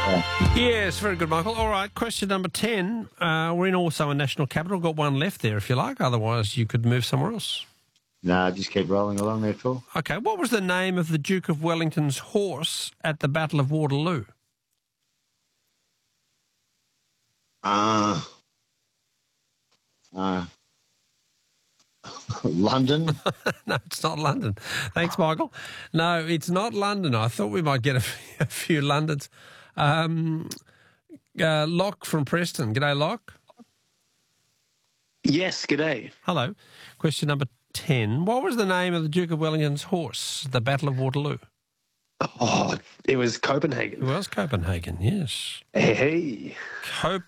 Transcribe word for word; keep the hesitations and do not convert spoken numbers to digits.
Yeah. Yes, very good, Michael. All right, question number ten. Uh, we're in also a national capital. Got one left there if you like. Otherwise, you could move somewhere else. Nah, just keep rolling along there, Phil. Okay, what was the name of the Duke of Wellington's horse at the Battle of Waterloo? Uh, uh, London? No, it's not London. Thanks, Michael. No, it's not London. I thought we might get a, a few Londons. Um, uh, Locke from Preston. G'day, Locke. Yes, g'day. Hello. Question number ten. What was the name of the Duke of Wellington's horse at the Battle of Waterloo? Oh, it was Copenhagen. It was Copenhagen, yes. Hey, hey. Copenhagen.